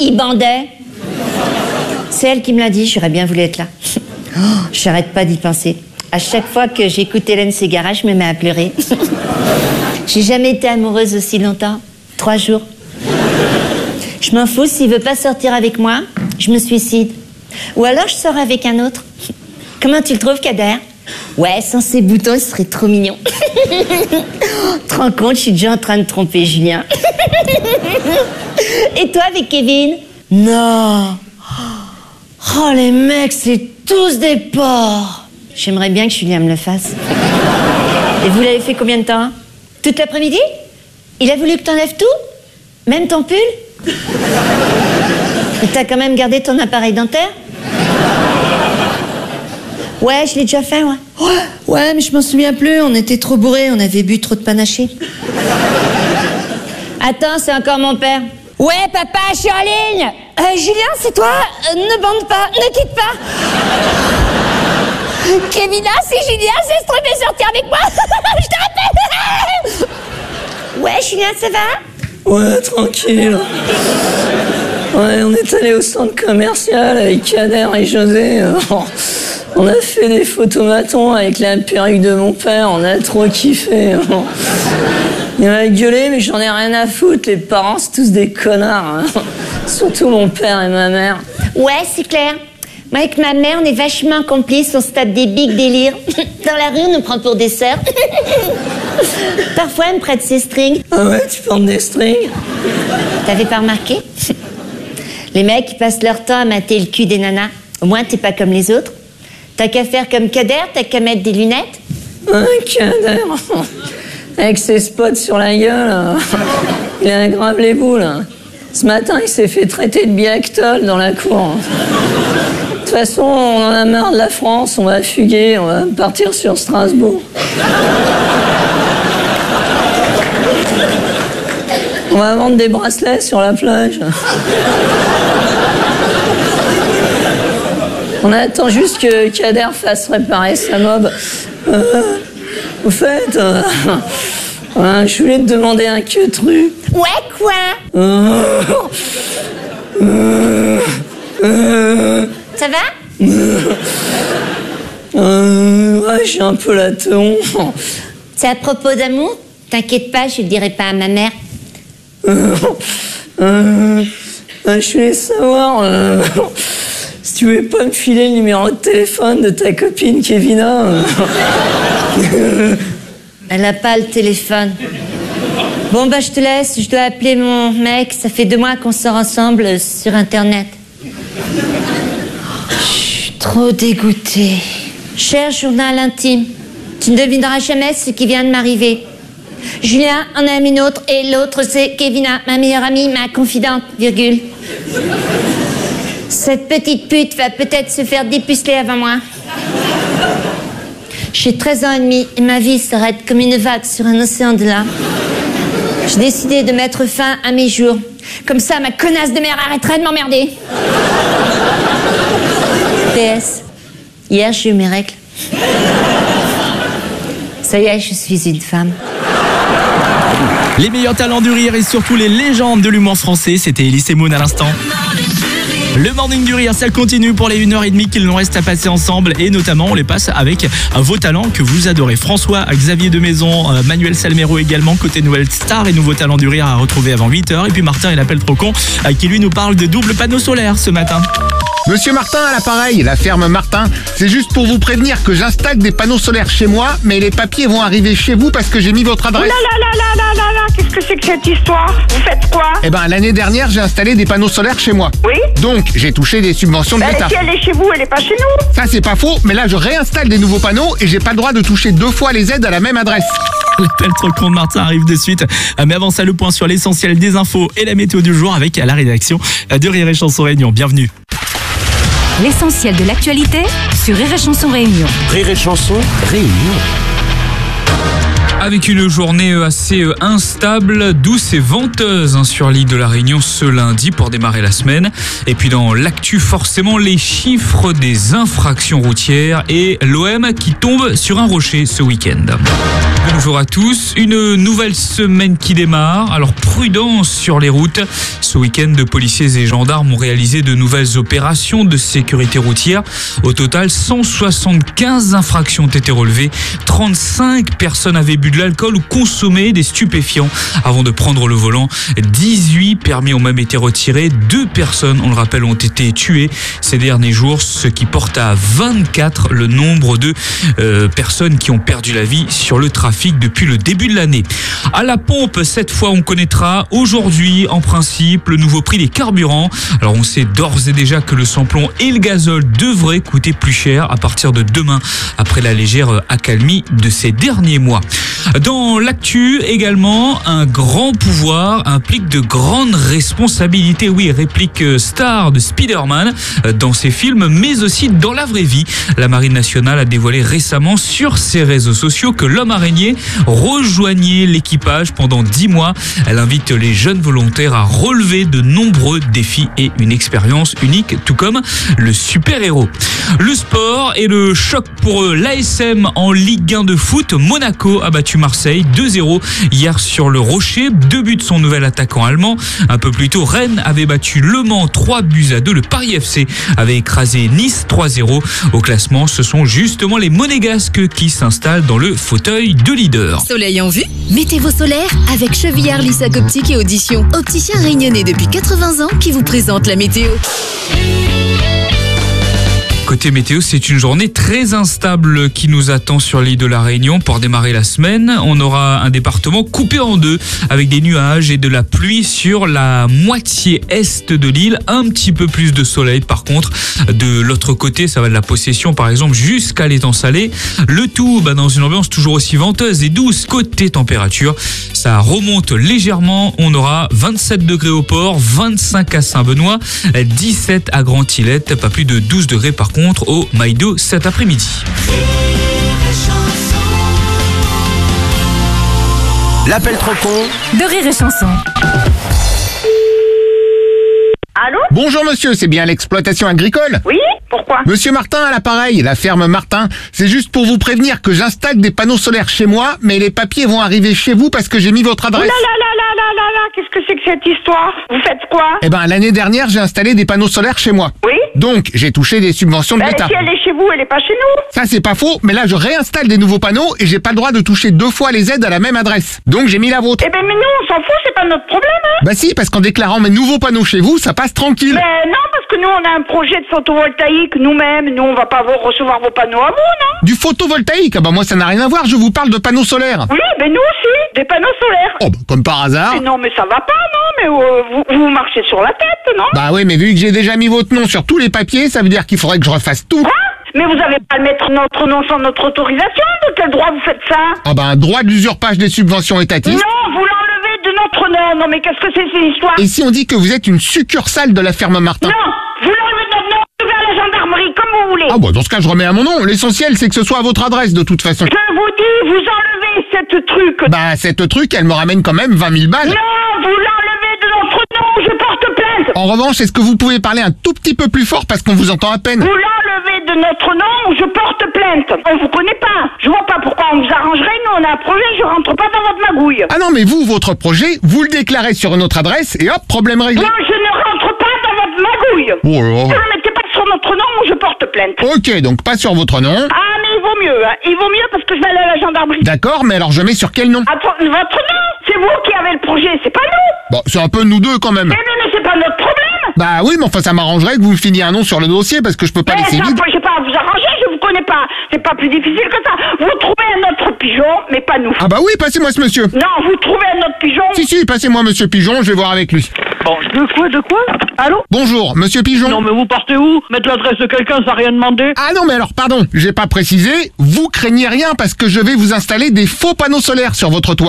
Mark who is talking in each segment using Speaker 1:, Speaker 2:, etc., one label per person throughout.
Speaker 1: Il bandait. C'est elle qui me l'a dit, j'aurais bien voulu être là. Oh, j'arrête pas d'y penser. À chaque fois que j'écoute Hélène Ségara, je me mets à pleurer. J'ai jamais été amoureuse aussi longtemps. 3 jours. Je m'en fous, s'il veut pas sortir avec moi, je me suicide. Ou alors je sors avec un autre. Comment tu le trouves, Kader? Ouais, sans ces boutons, ce serait trop mignon. Tu te rends compte, je suis déjà en train de tromper Julien. Et toi, avec Kevin? Non. Oh, les mecs, c'est tous des porcs. J'aimerais bien que Julien me le fasse. Et vous l'avez fait combien de temps? Toute l'après-midi? Il a voulu que t'enlèves tout? Même ton pull? Et t'as quand même gardé ton appareil dentaire? Ouais, je l'ai déjà fait, ouais. Ouais, mais je m'en souviens plus, on était trop bourrés, on avait bu trop de panaché. Attends, c'est encore mon père. Ouais, papa, je suis en ligne. Julien, c'est toi? Ne bande pas, ne quitte pas. Kevina, c'est Julien, c'est trop bien sortir avec moi. Je te rappelle. Ouais, Julien, ça va?
Speaker 2: Ouais, tranquille. Ouais, on est allé au centre commercial avec Kader et José. On a fait des photomatons avec la perruque de mon père, on a trop kiffé. Il m'a gueulé, mais j'en ai rien à foutre, les parents c'est tous des connards. Surtout mon père et ma mère.
Speaker 1: Ouais, c'est clair. Moi, avec ma mère, on est vachement complices, on se tape des big délires. Dans la rue, on nous prend pour des sœurs. Parfois, elle me prête ses strings.
Speaker 2: Ah ouais, tu portes des strings?
Speaker 1: T'avais pas remarqué? Les mecs, ils passent leur temps à mater le cul des nanas. Au moins, t'es pas comme les autres. T'as qu'à faire comme Kader, t'as qu'à mettre des lunettes.
Speaker 2: Kader, avec ses spots sur la gueule, il a grave les boules. Ce matin, il s'est fait traiter de Biactol dans la cour. De toute façon, on en a marre de la France, on va fuguer, on va partir sur Strasbourg. On va vendre des bracelets sur la plage. On attend juste que Kader fasse réparer sa mob. Au fait, je voulais te demander un queutru.
Speaker 1: Ouais, quoi? Ça va?
Speaker 2: Ouais, j'ai un peu la teon.
Speaker 1: C'est à propos d'amour? T'inquiète pas, je le dirai pas à ma mère.
Speaker 2: Je voulais savoir si tu voulais pas me filer le numéro de téléphone de ta copine Kevina.
Speaker 1: Elle a pas le téléphone. Bon, bah, je te laisse, je dois appeler mon mec. Ça fait 2 mois qu'on sort ensemble sur Internet. Je suis trop dégoûtée. Cher journal intime, tu ne devineras jamais ce qui vient de m'arriver. Julien en aime une autre et l'autre c'est Kevina, ma meilleure amie, ma confidente, virgule. Cette petite pute va peut-être se faire dépuceler avant moi. J'ai 13 ans et demi et ma vie s'arrête comme une vague sur un océan de larmes. J'ai décidé de mettre fin à mes jours. Comme ça, ma connasse de mère arrêterait de m'emmerder. PS. Hier, j'ai eu mes règles. Ça y est, je suis une femme.
Speaker 3: Les meilleurs talents du rire et surtout les légendes de l'humour français, c'était Elie Semoun à l'instant. Le Morning du Rire, ça continue pour les 1h30 qu'il nous reste à passer ensemble et notamment on les passe avec vos talents que vous adorez. François, Xavier Demaison, Manuel Salmero également, côté nouvelle star et nouveaux talents du rire à retrouver avant 8h. Et puis Martin, il appelle trop con, qui lui nous parle de double panneau solaire ce matin.
Speaker 4: Monsieur Martin à l'appareil, la ferme Martin. C'est juste pour vous prévenir que j'installe des panneaux solaires chez moi, mais les papiers vont arriver chez vous parce que j'ai mis votre adresse.
Speaker 5: Oh là, qu'est-ce que c'est que cette histoire? Vous faites quoi?
Speaker 4: Eh ben, l'année dernière, j'ai installé des panneaux solaires chez moi.
Speaker 5: Oui?
Speaker 4: Donc, j'ai touché des subventions de l'État.
Speaker 5: Si elle est chez vous, elle est pas chez nous.
Speaker 4: Ça, c'est pas faux, mais là, je réinstalle des nouveaux panneaux et j'ai pas le droit de toucher 2 fois les aides à la même adresse.
Speaker 3: L'appel trop con de Martin arrive de suite. Mais avant ça, le point sur l'essentiel des infos et la météo du jour avec la rédaction de Rire et Chanson Réunion. Bienvenue.
Speaker 6: L'essentiel de l'actualité sur Rire et Chanson Réunion.
Speaker 7: Rire et Chanson Réunion. Avec une journée assez instable, douce et venteuse sur l'île de la Réunion ce lundi pour démarrer la semaine. Et puis dans l'actu, forcément, les chiffres des infractions routières et l'OM qui tombe sur un rocher ce week-end. Bonjour à tous, une nouvelle semaine qui démarre. Alors prudence sur les routes. Ce week-end, policiers et gendarmes ont réalisé de nouvelles opérations de sécurité routière. Au total, 175 infractions ont été relevées. 35 personnes avaient bu de l'alcool ou consommé des stupéfiants avant de prendre le volant. 18 permis ont même été retirés. 2 personnes, on le rappelle, ont été tuées ces derniers jours, ce qui porte à 24 le nombre de personnes qui ont perdu la vie sur le trafic depuis le début de l'année. À la pompe, cette fois, on connaîtra aujourd'hui, en principe, le nouveau prix des carburants. Alors, on sait d'ores et déjà que le samplon et le gazole devraient coûter plus cher à partir de demain, après la légère accalmie de ces derniers mois. Dans l'actu également, un grand pouvoir implique de grandes responsabilités. Oui, réplique star de Spider-Man dans ses films, mais aussi dans la vraie vie. La Marine nationale a dévoilé récemment sur ses réseaux sociaux que l'homme araignée rejoignait l'équipage pendant 10 mois. Elle invite les jeunes volontaires à relever de nombreux défis et une expérience unique, tout comme le super-héros. Le sport et le choc pour l'ASM en Ligue 1 de foot. Monaco a battu Marseille 2-0 hier sur le Rocher. 2 buts de son nouvel attaquant allemand. Un peu plus tôt, Rennes avait battu Le Mans 3-2. Le Paris FC avait écrasé Nice 3-0. Au classement, ce sont justement les Monégasques qui s'installent dans le fauteuil de leader.
Speaker 6: Soleil en vue? Mettez vos solaires avec Chevillard, Lissac Optique et Audition. Opticien réunionnais depuis 80 ans qui vous présente la météo.
Speaker 7: Côté météo, c'est une journée très instable qui nous attend sur l'île de la Réunion. Pour démarrer la semaine, on aura un département coupé en deux avec des nuages et de la pluie sur la moitié est de l'île. Un petit peu plus de soleil par contre. De l'autre côté, ça va de la Possession par exemple jusqu'à l'étang salé. Le tout dans une ambiance toujours aussi venteuse et douce. Côté température, ça remonte légèrement. On aura 27 degrés au port, 25 à Saint-Benoît, 17 à Grand-Îlette, pas plus de 12 degrés par contre au Maïdo cet après-midi.
Speaker 8: L'appel trop con
Speaker 6: de Rire et Chanson.
Speaker 5: Allô?
Speaker 4: Bonjour monsieur, c'est bien l'exploitation agricole?
Speaker 5: Oui? Pourquoi?
Speaker 4: Monsieur Martin à l'appareil, la ferme Martin. C'est juste pour vous prévenir que j'installe des panneaux solaires chez moi, mais les papiers vont arriver chez vous parce que j'ai mis votre adresse.
Speaker 5: Qu'est-ce que c'est que cette histoire? Vous faites quoi?
Speaker 4: Eh ben, l'année dernière, j'ai installé des panneaux solaires chez moi.
Speaker 5: Oui?
Speaker 4: Donc, j'ai touché des subventions de l'État.
Speaker 5: Si elle est chez vous, elle est pas chez nous.
Speaker 4: Ça, c'est pas faux, mais là, je réinstalle des nouveaux panneaux et j'ai pas le droit de toucher 2 fois les aides à la même adresse. Donc, j'ai mis la vôtre.
Speaker 5: Eh ben, mais nous, on s'en fout, c'est pas notre problème, hein.
Speaker 4: Bah si, parce qu'en déclarant mes nouveaux panneaux chez vous, ça passe tranquille.
Speaker 5: Mais non, parce que nous, on a un projet de photovoltaïque nous-mêmes. Nous, on va pas recevoir vos panneaux à vous, non?
Speaker 4: Du photovoltaïque? Ah bah moi, ça n'a rien à voir, je vous parle de panneaux solaires.
Speaker 5: Oui, mais nous aussi, des panneaux solaires.
Speaker 4: Oh, bah, comme par hasard.
Speaker 5: Mais non, mais ça va pas, non? Mais vous marchez sur la tête, non?
Speaker 4: Bah oui, mais vu que j'ai déjà mis votre nom sur tous les papiers, ça veut dire qu'il faudrait que je refasse tout.
Speaker 5: Quoi? Mais vous avez pas à mettre notre nom sans notre autorisation? De quel droit vous faites ça?
Speaker 4: Ah bah un droit d'usurpage des subventions étatiques.
Speaker 5: Non, vous l'enlevez de notre nom. Non, mais qu'est-ce que c'est cette histoire?
Speaker 4: Et si on dit que vous êtes une succursale de la ferme Martin?
Speaker 5: Non, vous l'enlevez de notre nom, vous allez à la gendarmerie, comme vous voulez.
Speaker 4: Ah bah dans ce cas, je remets à mon nom. L'essentiel, c'est que ce soit à votre adresse de toute façon.
Speaker 5: Je vous dis, vous enlevez cette truc.
Speaker 4: Bah cette truc, elle me ramène quand même 20 000 balles.
Speaker 5: Non, vous l'enlevez de notre nom, je porte plainte.
Speaker 4: En revanche, est-ce que vous pouvez parler un tout petit peu plus fort parce qu'on vous entend à peine?
Speaker 5: Vous l'enlevez de notre nom, je porte plainte. On vous connaît pas. Je vois pas pourquoi on vous arrangerait. Nous, on a un projet, je rentre pas dans votre magouille.
Speaker 4: Ah non, mais vous, votre projet, vous le déclarez sur une autre adresse et hop, problème réglé.
Speaker 5: Moi, je ne rentre pas dans votre magouille.
Speaker 4: Oh là.
Speaker 5: Ne le mettez pas sur notre nom, je porte plainte.
Speaker 4: Ok, donc pas sur votre nom.
Speaker 5: Ah, mais il vaut mieux, hein. Il vaut mieux parce que je vais aller à la gendarmerie.
Speaker 4: D'accord, mais alors je mets sur quel nom?
Speaker 5: Ah, votre nom? C'est vous qui avez le projet, c'est pas nous.
Speaker 4: Bon, c'est un peu nous deux quand même.
Speaker 5: Mais c'est pas notre problème.
Speaker 4: Bah oui, mais enfin ça m'arrangerait que vous me finiez un nom sur le dossier parce que je peux pas laisser vide.
Speaker 5: Je sais pas vous arranger, je vous connais pas. C'est pas plus difficile que ça. Vous trouvez un autre pigeon, mais pas nous.
Speaker 4: Ah bah oui, passez-moi ce monsieur.
Speaker 5: Non, vous trouvez un autre pigeon.
Speaker 4: Si, passez-moi monsieur Pigeon, je vais voir avec lui.
Speaker 9: Bon, de quoi? Allô?
Speaker 4: Bonjour, monsieur Pigeon.
Speaker 9: Non, mais vous partez où? Mettre l'adresse de quelqu'un sans rien demander?
Speaker 4: Ah non, mais alors, pardon, j'ai pas précisé. Vous craignez rien parce que je vais vous installer des faux panneaux solaires sur votre toit.
Speaker 5: Mais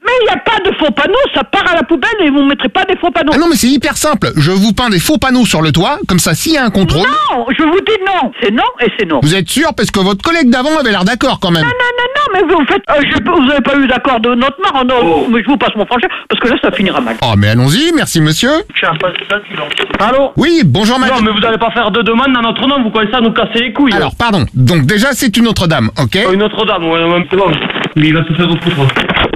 Speaker 9: Mais il n'y a pas de faux panneaux, ça part à la poubelle et vous ne mettrez pas des faux panneaux.
Speaker 4: Ah non, mais c'est hyper simple. Je vous peins des faux panneaux sur le toit, comme ça, s'il y a un contrôle...
Speaker 9: Non, je vous dis non. C'est non et c'est non.
Speaker 4: Vous êtes sûr? Parce que votre collègue d'avant avait l'air d'accord quand même.
Speaker 9: Non, mais vous faites... vous n'avez pas eu d'accord de notre part, non, mais je vous passe mon franchise, parce que là, ça finira mal.
Speaker 4: Oh, mais allons-y, merci monsieur.
Speaker 9: Allô?
Speaker 4: Oui, bonjour madame.
Speaker 9: Non, mais vous n'allez pas faire de demande dans notre nom, vous commencez à nous casser les couilles.
Speaker 4: Alors, pardon. Donc déjà, c'est une autre dame, ok?
Speaker 9: Une autre dame, ouais, même pas. Mais il va se faire refoutre.